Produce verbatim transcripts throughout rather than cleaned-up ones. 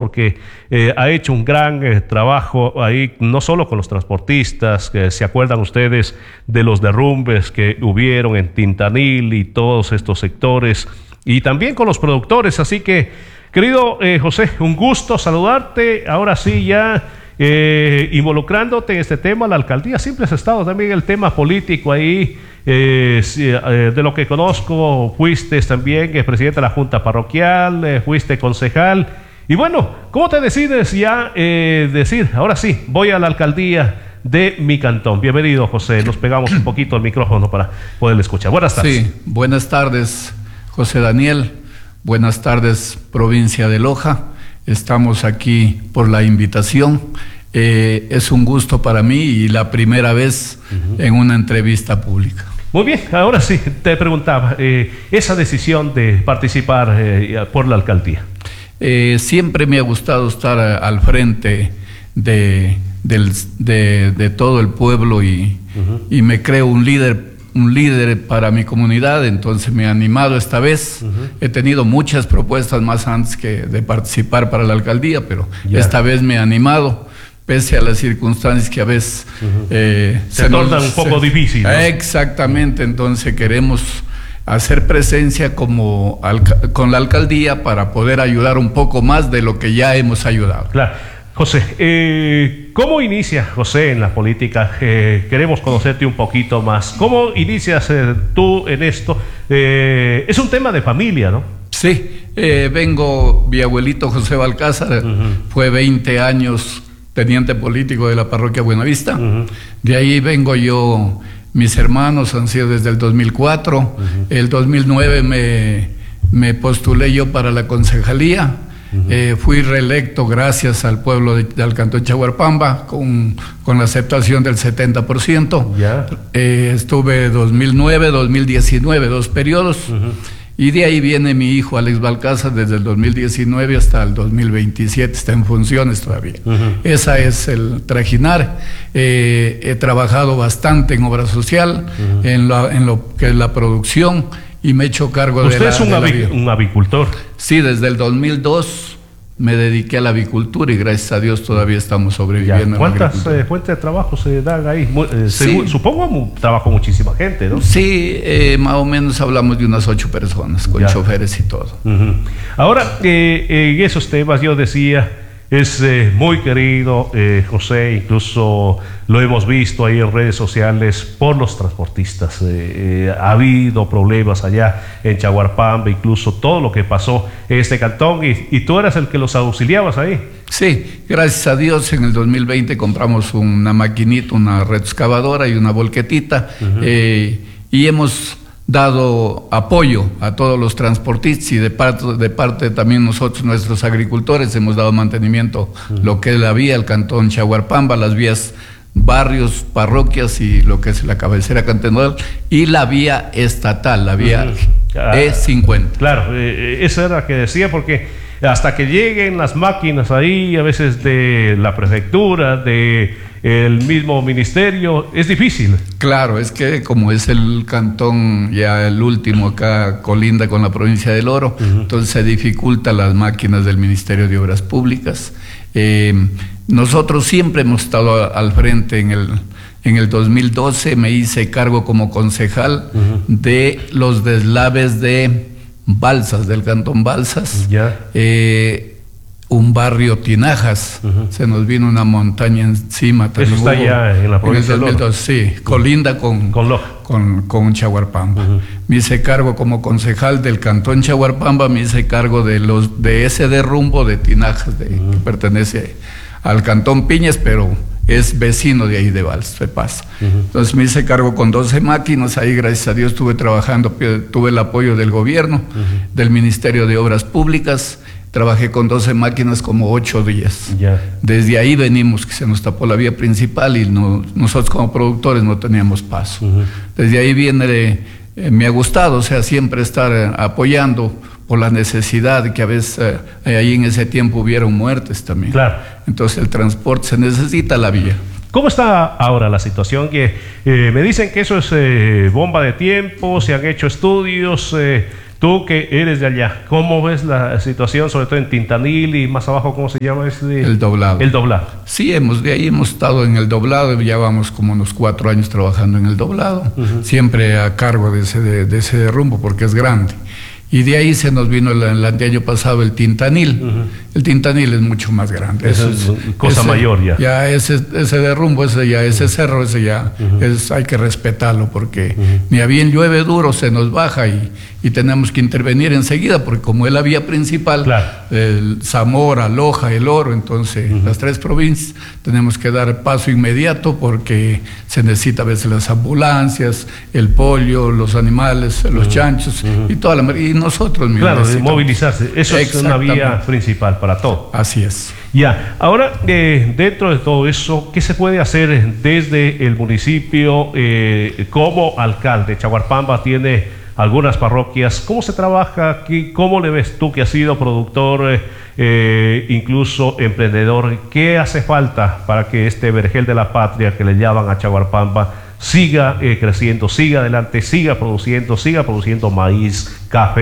porque eh, ha hecho un gran eh, trabajo ahí, no solo con los transportistas, que se acuerdan ustedes de los derrumbes que hubieron en Tintanil y todos estos sectores, y también con los productores. Así que, querido eh, José, un gusto saludarte. Ahora sí, ya eh, involucrándote en este tema, la alcaldía siempre has estado también en el tema político ahí. Eh, eh, de lo que conozco, fuiste también eh, presidente de la Junta Parroquial, eh, fuiste concejal. Y bueno, ¿cómo te decides ya eh, decir, ahora sí, voy a la alcaldía de mi cantón? Bienvenido, José. Nos pegamos un poquito al micrófono para poderle escuchar. Buenas tardes. Sí, buenas tardes, José Daniel. Buenas tardes, provincia de Loja. Estamos aquí por la invitación. Eh, es un gusto para mí y la primera vez uh-huh. en una entrevista pública. Muy bien, ahora sí, te preguntaba, eh, esa decisión de participar eh, por la alcaldía. Eh, siempre me ha gustado estar a, al frente de, del, de, de todo el pueblo y, uh-huh. y me creo un líder, un líder para mi comunidad, entonces me he animado esta vez. Uh-huh. He tenido muchas propuestas más antes que de participar para la alcaldía, pero ya. esta vez me he animado. Pese a las circunstancias que a veces uh-huh. eh, se, se tornan un poco difíciles, ¿no? Exactamente, entonces queremos hacer presencia como con la alcaldía para poder ayudar un poco más de lo que ya hemos ayudado. Claro. José, eh, ¿cómo inicia José en la política? Eh, queremos conocerte un poquito más. ¿Cómo inicias eh, tú en esto? Eh, es un tema de familia, ¿no? Sí, eh, vengo, mi abuelito José Balcázar, uh-huh. fue veinte años teniente político de la parroquia Buenavista. Uh-huh. De ahí vengo yo, mis hermanos han sido desde el dos mil cuatro. Uh-huh. El dos mil nueve me, me postulé yo para la concejalía. Uh-huh. eh, fui reelecto gracias al pueblo de, del cantón Chaguarpamba con, con la aceptación del setenta por ciento. Yeah. Eh, estuve dos mil nueve, dos mil diecinueve, dos periodos. Uh-huh. Y de ahí viene mi hijo Alex Balcázar desde el dos mil diecinueve hasta el dos mil veintisiete, está en funciones todavía. Uh-huh. Esa es el trajinar. Eh, he trabajado bastante en obra social, uh-huh. en, la, en lo que es la producción, y me he hecho cargo de la... ¿Usted es un, avic un avicultor? Sí, desde el dos mil dos me dediqué a la avicultura y gracias a Dios todavía estamos sobreviviendo. ¿Cuántas eh, fuentes de trabajo se dan ahí? Eh, sí. Supongo trabajo muchísima gente, ¿no? Sí, eh, más o menos hablamos de unas ocho personas con ya. choferes y todo. Uh-huh. Ahora, eh, en esos temas yo decía, es eh, muy querido eh, José, incluso lo hemos visto ahí en redes sociales por los transportistas. Eh, eh, ha habido problemas allá en Chaguarpamba, incluso todo lo que pasó en este cantón, y, y tú eras el que los auxiliabas ahí. Sí, gracias a Dios en el dos mil veinte compramos una maquinita, una red excavadora y una volquetita, uh-huh. eh, y hemos dado apoyo a todos los transportistas y de parte, de parte también nosotros, nuestros agricultores, hemos dado mantenimiento, uh-huh. lo que es la vía, el cantón Chaguarpamba, las vías, barrios, parroquias y lo que es la cabecera cantonal y la vía estatal, la vía uh-huh. ah, E cincuenta. Claro, eh, esa era la que decía, porque hasta que lleguen las máquinas ahí, a veces de la prefectura, de el mismo ministerio, es difícil. Claro, es que como es el cantón ya el último acá colinda con la provincia del Oro, uh-huh. entonces se dificulta las máquinas del Ministerio de Obras Públicas. Eh, nosotros siempre hemos estado al frente. En el en el dos mil doce me hice cargo como concejal uh-huh. de los deslaves de Balsas, del cantón Balsas. Ya. Eh, un barrio Tinajas, uh-huh. se nos vino una montaña encima. Eso está allá en la provincia del Oro. Sí, colinda con, con, con, con Chaguarpamba. Uh-huh. Me hice cargo como concejal del cantón Chaguarpamba, me hice cargo de los de ese derrumbo de Tinajas, de, uh-huh. que pertenece al cantón Piñas, pero es vecino de ahí de Balsas, de Paz. Uh-huh. Entonces me hice cargo con doce máquinas, ahí gracias a Dios estuve trabajando, tuve el apoyo del gobierno, uh-huh. del Ministerio de Obras Públicas. Trabajé con doce máquinas como ocho días. Yeah. Desde ahí venimos, que se nos tapó la vía principal y no, nosotros como productores no teníamos paso. Uh-huh. Desde ahí viene, eh, me ha gustado, o sea, siempre estar eh, apoyando por la necesidad que a veces eh, ahí en ese tiempo hubieron muertes también. Claro. Entonces el transporte se necesita la vía. ¿Cómo está ahora la situación? Que eh, me dicen que eso es eh, bomba de tiempo, se han hecho estudios, eh, Tú que eres de allá, ¿cómo ves la situación, sobre todo en Tintanil y más abajo, ¿cómo se llama ese? El Doblado. El Doblado. Sí, hemos, de ahí hemos estado en el Doblado, ya vamos como unos cuatro años trabajando en el Doblado, uh-huh. siempre a cargo de ese, de, de ese derrumbo porque es grande. Y de ahí se nos vino el, el año pasado el Tintanil. Uh-huh. El Tintanil es mucho más grande. Eso es cosa ese, mayor ya. Ya ese, ese derrumbo, ese ya, ese uh-huh. cerro, ese ya, uh-huh. es, hay que respetarlo porque uh-huh. ni a bien llueve duro, se nos baja y, y tenemos que intervenir enseguida porque como es la vía principal, claro. el Zamora, Loja, El Oro, entonces uh-huh. las tres provincias, tenemos que dar paso inmediato porque se necesita a veces las ambulancias, el pollo, los animales, los uh-huh. chanchos uh-huh. y toda la... Y nosotros mismos. Claro, de movilizarse. Eso es una vía principal para todo. Así es. Ya, ahora eh, dentro de todo eso, ¿qué se puede hacer desde el municipio eh, como alcalde? Chaguarpamba tiene algunas parroquias. ¿Cómo se trabaja aquí? ¿Cómo le ves tú que has sido productor, eh, incluso emprendedor? ¿Qué hace falta para que este vergel de la patria que le llaman a Chaguarpamba siga eh, creciendo, siga adelante, siga produciendo, siga produciendo maíz, café,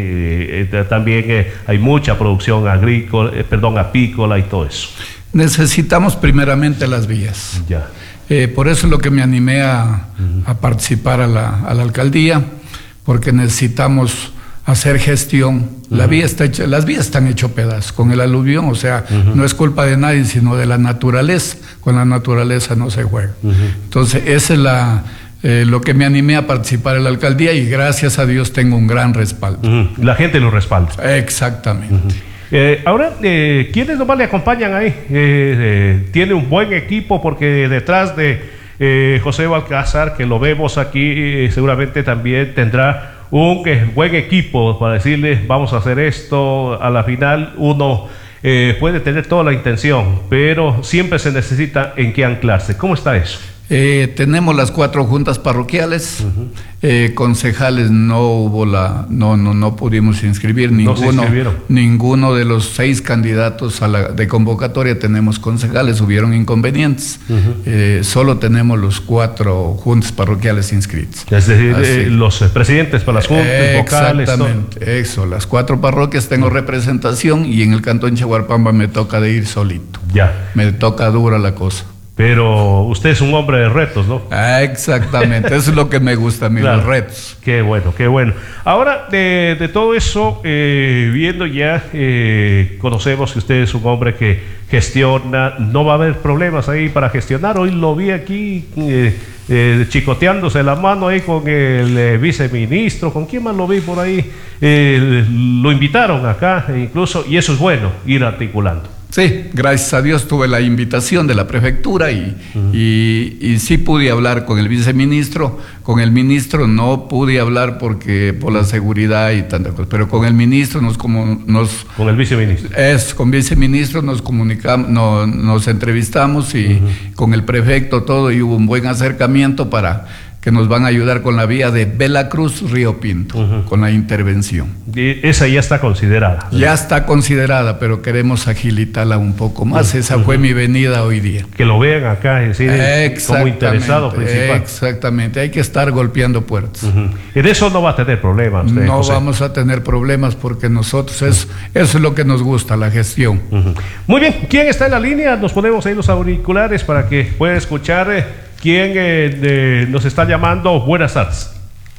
eh, eh, también eh, hay mucha producción agrícola, eh, perdón, apícola y todo eso? Necesitamos primeramente las vías. Ya. Eh, por eso es lo que me animé a, uh-huh. a participar a la, a la alcaldía, porque necesitamos hacer gestión. Uh-huh. La vía está hecha, las vías están hechas pedazos con el aluvión, o sea, uh-huh. no es culpa de nadie, sino de la naturaleza. Con la naturaleza no se juega. Uh-huh. Entonces, esa es la, eh, lo que me animé a participar en la alcaldía y gracias a Dios tengo un gran respaldo. Uh-huh. La gente lo respalda. Exactamente. Uh-huh. Eh, ahora, eh, ¿quiénes nomás le acompañan ahí? Eh, eh, tiene un buen equipo porque detrás de eh, José Balcázar, que lo vemos aquí, eh, seguramente también tendrá un eh, buen equipo para decirle vamos a hacer esto. A la final uno eh, puede tener toda la intención, pero siempre se necesita en qué anclarse. ¿Cómo está eso? Eh, tenemos las cuatro juntas parroquiales, uh-huh. eh, concejales no hubo la, no, no, no pudimos inscribir ninguno, no ninguno de los seis candidatos a la de convocatoria tenemos concejales, hubieron inconvenientes, uh-huh. eh, solo tenemos los cuatro juntas parroquiales inscritos. Es decir, eh, los presidentes para las juntas, eh, vocales. Exactamente, todo. Eso, las cuatro parroquias tengo uh-huh. representación y en el cantón Chaguarpamba me toca de ir solito. Ya. Me toca dura la cosa. Pero usted es un hombre de retos, ¿no? Ah, exactamente, eso es lo que me gusta a mí, claro. Los retos. Qué bueno, qué bueno. Ahora, de, de todo eso, eh, viendo ya, eh, conocemos que usted es un hombre que gestiona, no va a haber problemas ahí para gestionar. Hoy lo vi aquí eh, eh, chicoteándose la mano ahí con el eh, viceministro, ¿con quién más lo vi por ahí? Eh, lo invitaron acá incluso, y eso es bueno, ir articulando. Sí, gracias a Dios tuve la invitación de la prefectura y, uh-huh. y, y sí pude hablar con el viceministro. Con el ministro no pude hablar porque por la seguridad y tantas cosas, pero con el ministro nos como nos con el viceministro es con viceministro nos comunicamos, no, nos entrevistamos y uh-huh. con el prefecto todo y hubo un buen acercamiento para que nos van a ayudar con la vía de Veracruz Río Pinto, uh-huh. con la intervención. Y esa ya está considerada. Ya está considerada, pero queremos agilitarla un poco más. Uh-huh. Esa fue mi venida hoy día. Que lo vean acá, es decir, como interesado principal. Exactamente, hay que estar golpeando puertas. Uh-huh. En eso no va a tener problemas. Usted, no José. Vamos a tener problemas porque nosotros, es, eso es lo que nos gusta, la gestión. Uh-huh. Muy bien, ¿quién está en la línea? Nos ponemos ahí los auriculares para que pueda escuchar. Eh, ¿Quién eh, de, nos está llamando? Buenas tardes.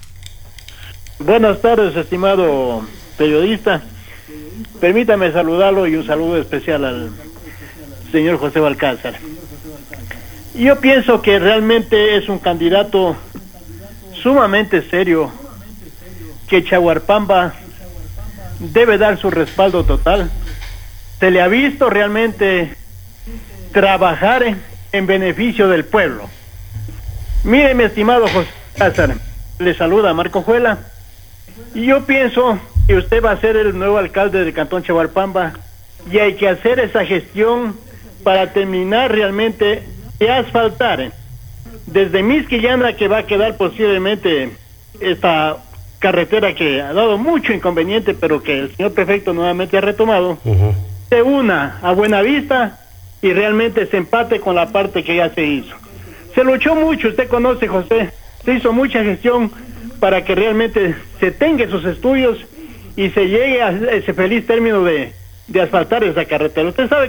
Buenas tardes, estimado periodista. Permítame saludarlo y un saludo especial al señor José Balcázar. Yo pienso que realmente es un candidato sumamente serio, que Chaguarpamba debe dar su respaldo total. Se le ha visto realmente trabajar en, en beneficio del pueblo. Mire, mi estimado José Balcázar, le saluda Marco Juela, y yo pienso que usted va a ser el nuevo alcalde del Cantón Chaguarpamba, y hay que hacer esa gestión para terminar realmente de asfaltar desde Misquillana, que va a quedar posiblemente esta carretera que ha dado mucho inconveniente, pero que el señor prefecto nuevamente ha retomado, uh-huh. se una a Buenavista y realmente se empate con la parte que ya se hizo. Se luchó mucho, usted conoce, José, se hizo mucha gestión para que realmente se tenga esos estudios y se llegue a ese feliz término de, de asfaltar esa carretera. Usted sabe